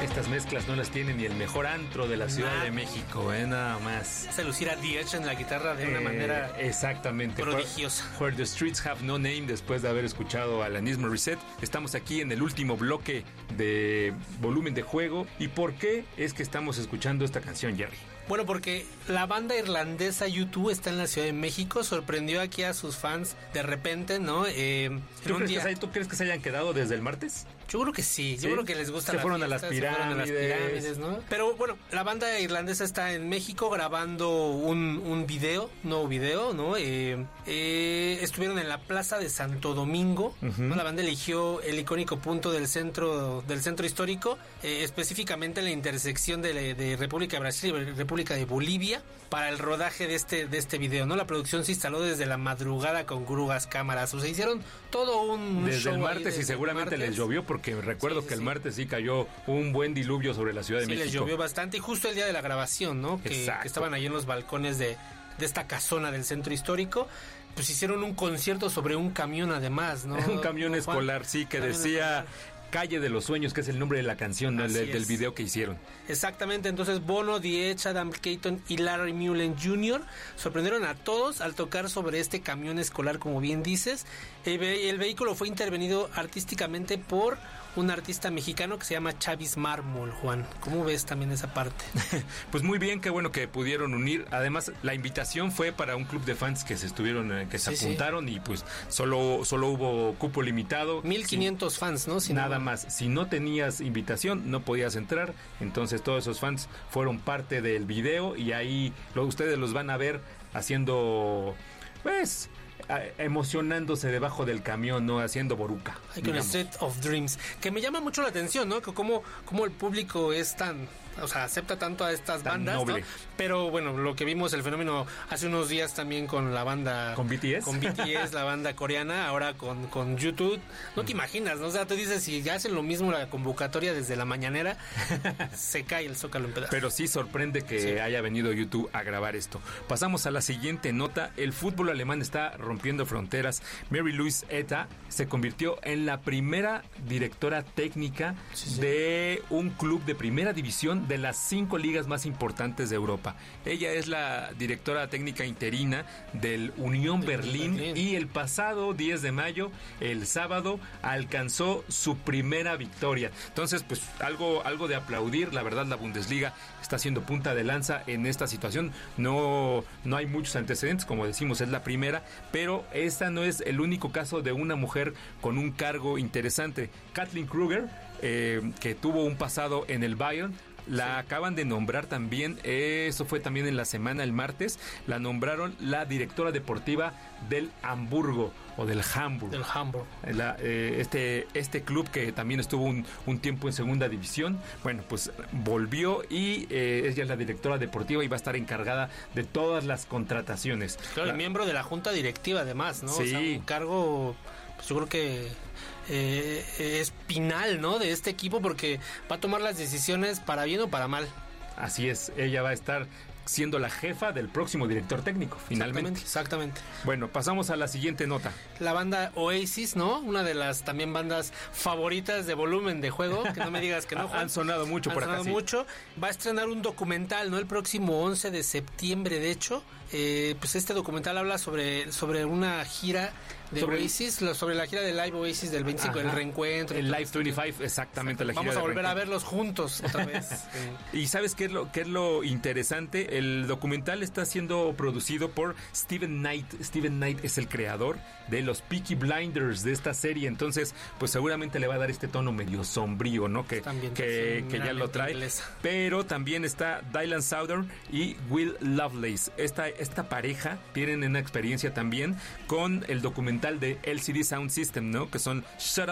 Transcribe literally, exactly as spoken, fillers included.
Estas mezclas no las tiene ni el mejor antro de la Ciudad nah. de México, eh, nada más. Hace lucir a The Edge en la guitarra de una eh, manera exactamente prodigiosa. Where, where the Streets Have No Name, después de haber escuchado a Alanis Morissette. Estamos aquí en el último bloque de Volumen de Juego. ¿Y por qué es que estamos escuchando esta canción, Jerry? Bueno, porque la banda irlandesa U dos está en la Ciudad de México, sorprendió aquí a sus fans de repente, ¿no? Eh, ¿Tú, crees día... que se, ¿Tú crees que se hayan quedado desde el martes? Yo creo que sí, yo ¿Sí? creo que les gusta se la fueron fiesta, a las pirámides. Se fueron a las pirámides, ¿no? Pero bueno, la banda irlandesa está en México grabando un, un video, un nuevo video, ¿no? Eh, eh, estuvieron en la Plaza de Santo Domingo, uh-huh. ¿no? La banda eligió el icónico punto del centro del centro histórico, eh, específicamente en la intersección de, de República de Brasil y República de Bolivia, para el rodaje de este de este video, ¿no? La producción se instaló desde la madrugada con grúas, cámaras, o sea, hicieron todo un, un desde show el martes desde y seguramente les llovió, porque recuerdo sí, sí, que el sí. martes sí cayó un buen diluvio sobre la Ciudad de sí, México. Sí, les llovió bastante, y justo el día de la grabación, ¿no? Que, que estaban ahí en los balcones de, de esta casona del centro histórico, pues hicieron un concierto sobre un camión además, ¿no? un camión ¿no, escolar, sí, que decía... Escolar. Calle de los Sueños, que es el nombre de la canción, ¿no? del, del video que hicieron. Exactamente, entonces Bono, The Edge, Adam Clayton y Larry Mullen junior sorprendieron a todos al tocar sobre este camión escolar, como bien dices. El, ve- el vehículo fue intervenido artísticamente por un artista mexicano que se llama Chavis Mármol, Juan. ¿Cómo ves también esa parte? Pues muy bien, qué bueno que pudieron unir. Además, la invitación fue para un club de fans que se estuvieron, que se sí, apuntaron sí. y pues solo, solo hubo cupo limitado. mil quinientos fans, ¿no? Si nada no... más. Si no tenías invitación, no podías entrar. Entonces todos esos fans fueron parte del video y ahí lo, ustedes los van a ver haciendo, pues... emocionándose debajo del camión, ¿no? Haciendo boruca. Ay, con el Street of Dreams. Que me llama mucho la atención, ¿no? Que cómo, cómo el público es tan... O sea, acepta tanto a estas tan bandas, noble. ¿no? Pero bueno, lo que vimos, el fenómeno hace unos días también con la banda... ¿Con B T S? Con B T S, la banda coreana, ahora con, con YouTube. No te imaginas, ¿no? O sea, tú dices, si ya hacen lo mismo la convocatoria desde la mañanera, se cae el Zócalo en pedazos. Pero sí sorprende que sí. haya venido YouTube a grabar esto. Pasamos a la siguiente nota. El fútbol alemán está rompiendo fronteras. Mary Louise Eta se convirtió en la primera directora técnica sí, sí. de un club de primera división de las cinco ligas más importantes de Europa. Ella es la directora técnica interina del Unión de Berlín, Berlín y el pasado diez de mayo, el sábado, alcanzó su primera victoria. Entonces, pues algo, algo de aplaudir. La verdad, la Bundesliga está haciendo punta de lanza en esta situación. No, no hay muchos antecedentes, como decimos, es la primera, pero esta no es el único caso de una mujer con un cargo interesante. Kathleen Kruger, eh, que tuvo un pasado en el Bayern, la sí. acaban de nombrar también, eh, eso fue también en la semana, el martes, la nombraron la directora deportiva del Hamburgo, o del Hamburg. Del Hamburg. La, eh, este, este club que también estuvo un, un tiempo en segunda división, bueno, pues volvió y eh, ella es la directora deportiva y va a estar encargada de todas las contrataciones. Claro, la, y miembro de la junta directiva además, ¿no? Sí. O sea, un cargo, pues yo creo que... Eh, espinal, ¿no? De este equipo, porque va a tomar las decisiones para bien o para mal. Así es, ella va a estar siendo la jefa del próximo director técnico, finalmente. Exactamente, exactamente. Bueno, pasamos a la siguiente nota. La banda Oasis, ¿no? Una de las también bandas favoritas de Volumen de Juego, que no me digas que no, Juan. Han sonado mucho Han por sonado acá, sí. mucho. Va a estrenar un documental, ¿no? El próximo once de septiembre, de hecho. Eh, pues este documental habla sobre, sobre una gira de sobre Oasis, el... sobre la gira de Live Oasis del veinticinco, Ajá. el reencuentro. El Live veinticinco, exactamente, la gira. Vamos a volver a verlos juntos otra vez. Y ¿sabes qué es lo qué es lo interesante? El documental está siendo producido por Steven Knight. Steven Knight es el creador de los Peaky Blinders, de esta serie, entonces pues seguramente le va a dar este tono medio sombrío, ¿no? Que, también, que, que ya lo trae. Inglesa. Pero también está Dylan Southern y Will Lovelace. Esta, esta pareja tienen una experiencia también con el documental de L C D Sound System, ¿no? Que son Shut Up